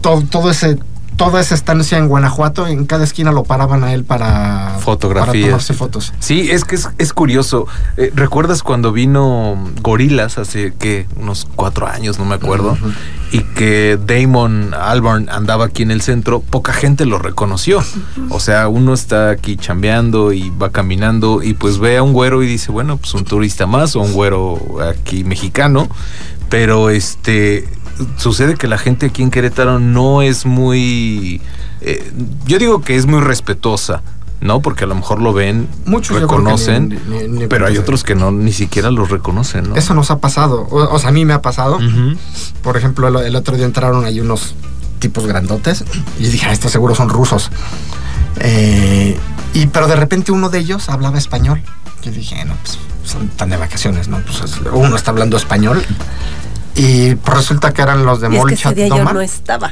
toda esa estancia en Guanajuato, en cada esquina lo paraban a él para tomarse fotos. Sí, es que es curioso. ¿Recuerdas cuando vino Gorillaz hace unos 4 años, no me acuerdo? Uh-huh. Y que Damon Albarn andaba aquí en el centro, poca gente lo reconoció. O sea, uno está aquí chambeando y va caminando y pues ve a un güero y dice, bueno, pues un turista más o un güero aquí mexicano, pero sucede que la gente aquí en Querétaro no es muy... yo digo que es muy respetuosa, ¿no? Porque a lo mejor lo ven, muchos reconocen, pero hay otros que ni siquiera los reconocen, ¿no? Eso nos ha pasado, o sea, a mí me ha pasado. Uh-huh. Por ejemplo, el otro día entraron ahí unos tipos grandotes y dije, estos seguro son rusos. Pero de repente uno de ellos hablaba español. Yo dije, no, pues son tan de vacaciones, ¿no? Pues uno está hablando español. Y pues resulta que eran los de Mall Chat Doma. Yo no estaba.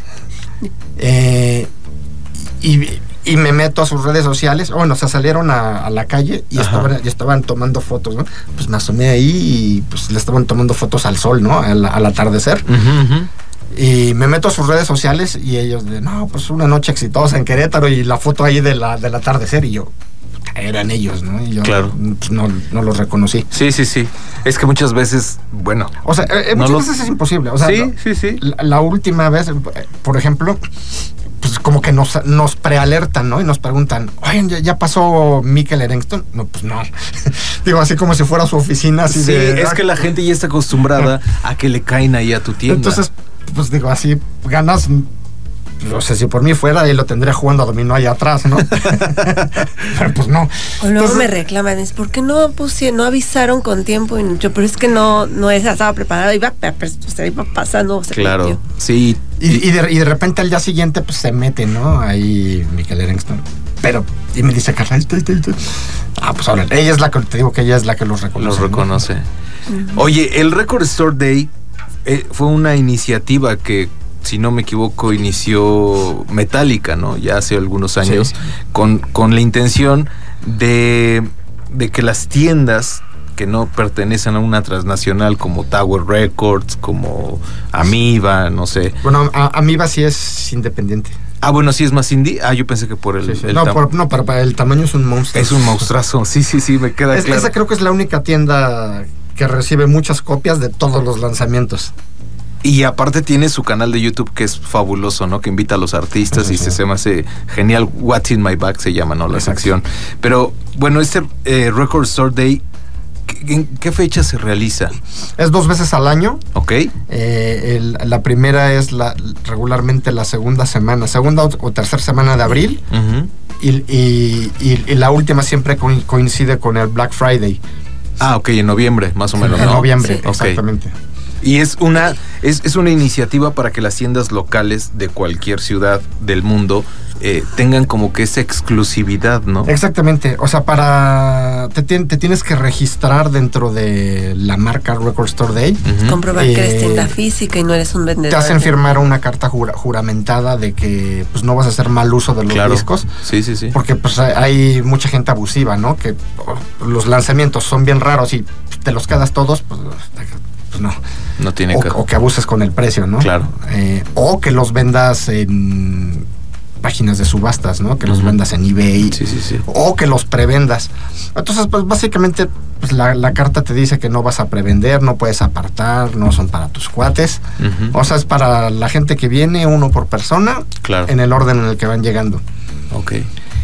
Y me meto a sus redes sociales. Bueno, se salieron a la calle y estaban tomando fotos, ¿no? Pues me asomé ahí y pues le estaban tomando fotos al sol, ¿no? Al atardecer. Uh-huh, uh-huh. Y me meto a sus redes sociales y ellos no, pues una noche exitosa en Querétaro y la foto ahí del atardecer y yo... eran ellos, ¿no? Y yo claro. No los reconocí. Sí. Es que muchas veces, bueno... O sea, muchas veces es imposible. O sea, sí. La última vez, por ejemplo, pues como que nos prealertan, ¿no? Y nos preguntan, oye, ¿ya pasó Mikel Erenkston? No, pues no. Digo, así como si fuera su oficina. Así es que la gente ya está acostumbrada a que le caen ahí a tu tienda. Entonces, pues digo, así ganas... No sé, si por mí fuera, y lo tendría jugando a dominó allá atrás, ¿no? Pero pues no. O luego me reclaman, es porque no avisaron con tiempo. Y yo, pero es que no estaba preparado, iba pasando. Claro, metió. Sí. Y de repente al día siguiente, pues se mete, ¿no? Ahí Mikel Erenkston. Y me dice, Carla, pues ahora, ella es la que, te digo que ella es la que los reconoce. Los reconoce. ¿No? Oye, el Record Store Day fue una iniciativa que, si no me equivoco, inició Metallica, ¿no? Ya hace algunos años, sí. con la intención de que las tiendas que no pertenecen a una transnacional como Tower Records, como Amoeba, no sé. Bueno, Amoeba sí es independiente. Bueno, sí es más indie. Yo pensé que por el... Sí. Pero para el tamaño es un monstruo. Es un monstruazo, sí, me queda claro. Esa creo que es la única tienda que recibe muchas copias de todos los lanzamientos. Y aparte tiene su canal de YouTube que es fabuloso, ¿no? Que invita a los artistas y se me hace genial. What's in my bag se llama, ¿no? La sección. Pero, bueno, Record Store Day, ¿en qué fecha se realiza? Es 2 veces al año. Ok. La primera es regularmente la segunda o tercera semana de abril. Uh-huh. Y la última siempre coincide con el Black Friday. Ok, en noviembre, más o menos, ¿no? En noviembre, sí. Exactamente. Okay. Y es una iniciativa para que las tiendas locales de cualquier ciudad del mundo tengan como que esa exclusividad, ¿no? Exactamente. O sea, te tienes que registrar dentro de la marca Record Store Day. Uh-huh. Comprobar que eres tienda física y no eres un vendedor. Te hacen firmar una carta juramentada de que pues no vas a hacer mal uso de los discos. Sí. Porque pues hay mucha gente abusiva, ¿no? Que los lanzamientos son bien raros y te los quedas todos, pues no. No tiene caso. O que abuses con el precio, ¿no? Claro. O que los vendas en páginas de subastas, ¿no? Que los vendas en eBay. Sí. O que los prevendas. Entonces, pues básicamente pues, la carta te dice que no vas a prevender, no puedes apartar, no son para tus cuates. Uh-huh. O sea, es para la gente que viene, uno por persona, claro, en el orden en el que van llegando. Ok.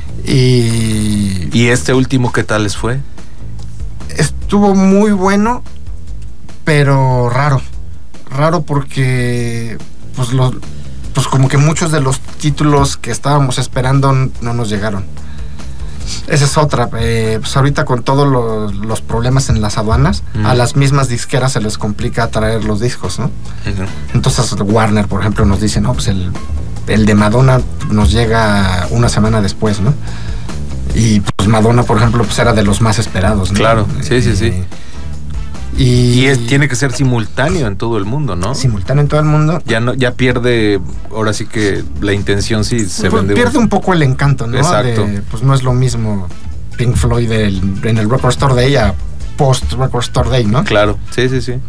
¿Y este último qué tal les fue? Estuvo muy bueno, pero raro porque pues como que muchos de los títulos que estábamos esperando no nos llegaron. Esa es otra. Pues ahorita con todos los problemas en las aduanas, a las mismas disqueras se les complica traer los discos, ¿no? Uh-huh. Entonces Warner, por ejemplo, nos dice, no, pues el de Madonna nos llega una semana después, ¿no? Y pues Madonna, por ejemplo, pues era de los más esperados, ¿no? Claro, sí. Y tiene que ser simultáneo en todo el mundo, ¿no? Simultáneo en todo el mundo. Ya pierde, ahora sí que la intención sí se pues vende. Pierde un poco el encanto, ¿no? Exacto. Pues no es lo mismo Pink Floyd en el Record Store Day a post Record Store Day, ¿no? Claro, sí.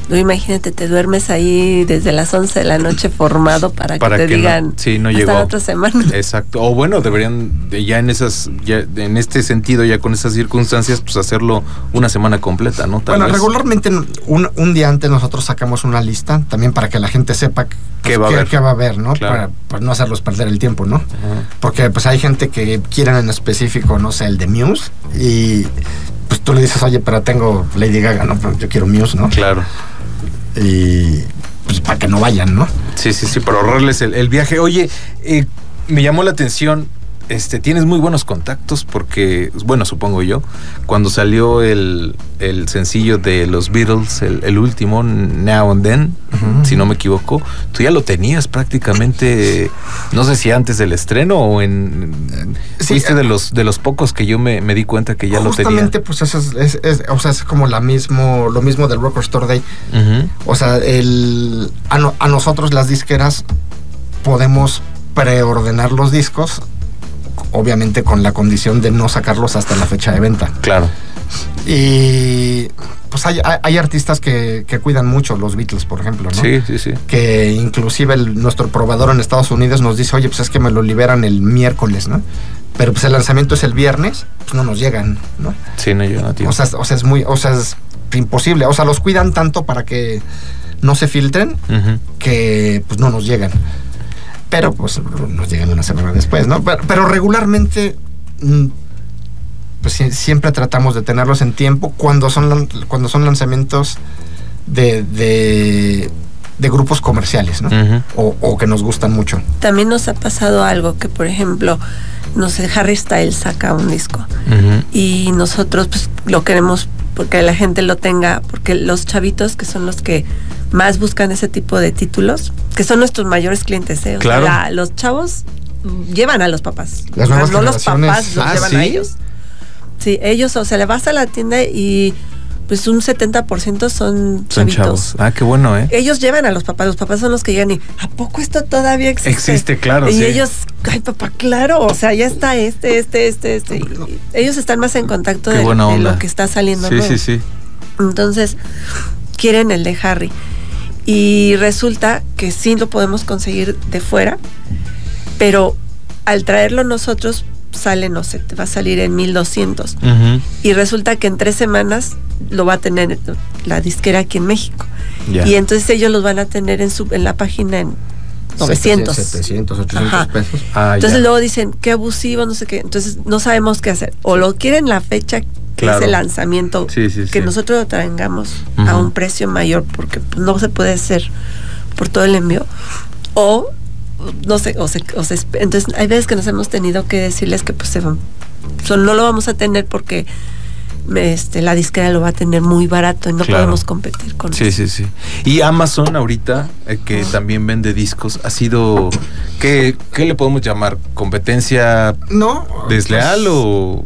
No, imagínate, te duermes ahí desde las 11 de la noche formado para que te que digan no, sí, no hasta llegó. la otra semana. Exacto. O bueno, deberían ya en este sentido, ya con esas circunstancias, pues hacerlo una semana completa, ¿no? Bueno, regularmente un día antes nosotros sacamos una lista también para que la gente sepa qué va a haber, ¿no? Claro. Para no hacerlos perder el tiempo, ¿no? Porque pues hay gente que quieren en específico, no sé, el de Muse, y pues tú le dices, oye, pero tengo Lady Gaga, ¿no? Pero yo quiero Muse, ¿no? Claro. Y pues para que no vayan, ¿no? Sí, para ahorrarles el viaje. Oye, me llamó la atención, tienes muy buenos contactos porque, bueno, supongo yo, cuando salió el sencillo de los Beatles, el último, Now and Then, si no me equivoco, tú ya lo tenías prácticamente, no sé si antes del estreno o fuiste de los pocos que yo me di cuenta que ya lo tenía. Justamente, pues eso es como lo mismo del Record Store Day. O sea, a nosotros las disqueras podemos preordenar los discos, obviamente con la condición de no sacarlos hasta la fecha de venta. Claro. Y pues hay artistas que cuidan mucho, los Beatles, por ejemplo, ¿no? Sí. Que inclusive nuestro probador en Estados Unidos nos dice, oye, pues es que me lo liberan el miércoles, ¿no? Pero pues el lanzamiento es el viernes, pues no nos llegan, ¿no? Sí, no llegan a tiempo. O sea, es imposible. O sea, los cuidan tanto para que no se filtren, que pues no nos llegan. Pero pues nos llegan una semana después, ¿no? Pero regularmente pues siempre tratamos de tenerlos en tiempo cuando son lanzamientos de grupos comerciales, ¿no? O que nos gustan mucho. También nos ha pasado algo que, por ejemplo, no sé, Harry Styles saca un disco y nosotros pues lo queremos porque la gente lo tenga, porque los chavitos que son los que más buscan ese tipo de títulos, que son nuestros mayores clientes, ¿eh? Claro. O sea, los chavos llevan a los papás. Las nuevas no los papás los llevan ¿sí? a ellos. Sí, ellos, o sea, le vas a la tienda y pues un 70% son chavitos. Chavos. Ah, qué bueno, ¿eh? Ellos llevan a los papás son los que llegan y ¿a poco esto todavía existe? Existe, claro, y sí. ellos, ay papá, claro, o sea, ya está este. Y ellos están más en contacto de lo que está saliendo nuevo. Sí. Entonces, quieren el de Harry. Y resulta que sí lo podemos conseguir de fuera, pero al traerlo nosotros sale, no sé, te va a salir en 1,200. Y resulta que en 3 semanas lo va a tener la disquera aquí en México. Yeah. Y entonces ellos los van a tener en la página en 900. 700, 800 pesos. Entonces luego dicen, qué abusivo, no sé qué. Entonces no sabemos qué hacer. O lo quieren la fecha que es el lanzamiento, que nosotros lo traigamos a un precio mayor, porque pues, no se puede hacer por todo el envío. O no sé, entonces hay veces que nos hemos tenido que decirles que pues no lo vamos a tener porque la disquera lo va a tener muy barato y no podemos competir con eso. Sí. Y Amazon ahorita, que también vende discos, ha sido, ¿qué le podemos llamar? ¿Competencia desleal o...?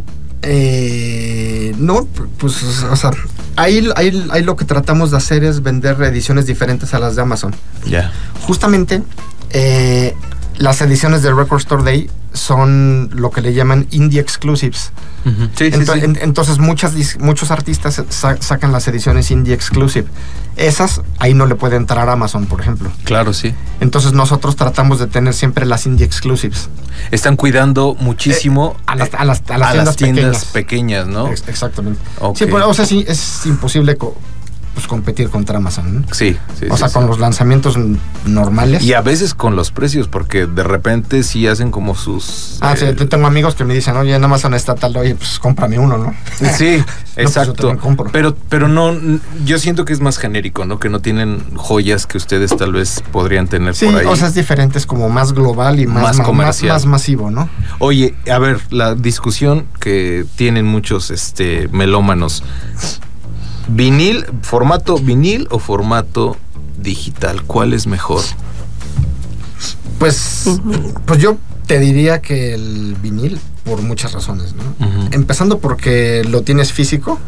No, pues, o sea, ahí lo que tratamos de hacer es vender ediciones diferentes a las de Amazon. Ya. Justamente, las ediciones de Record Store Day son lo que le llaman indie exclusives. Entonces muchos artistas sacan las ediciones indie exclusive. Esas, ahí no le puede entrar Amazon, por ejemplo. Claro, sí. Entonces nosotros tratamos de tener siempre las indie exclusives. Están cuidando muchísimo a las tiendas pequeñas, ¿no? Exactamente. Okay. Sí, pero, o sea, sí, es imposible competir contra Amazon, ¿no? Sí. O sea, con los lanzamientos normales. Y a veces con los precios, porque de repente sí hacen como sus... Sí, yo tengo amigos que me dicen, oye, en Amazon está tal, oye, pues cómprame uno, ¿no? Sí, exacto. Pues pero no, yo siento que es más genérico, ¿no? Que no tienen joyas que ustedes tal vez podrían tener por ahí. Sí, o sea, es diferente, es como más global y más comercial. Más masivo, ¿no? Oye, a ver, la discusión que tienen muchos melómanos... ¿Formato vinil o formato digital? ¿Cuál es mejor? Pues yo te diría que el vinil, por muchas razones, ¿no? Empezando porque lo tienes físico,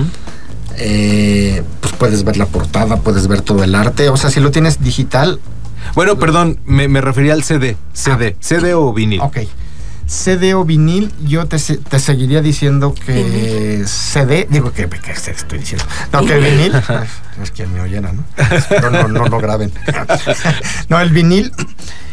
pues puedes ver la portada, puedes ver todo el arte. O sea, si lo tienes digital... Bueno, perdón, me refería al CD. ¿CD o vinil? Ok. CD o vinil, yo te seguiría diciendo que CD, digo que estoy diciendo, no, que vinil, es que me oyera, ¿no? Pero no lo graben. No, el vinil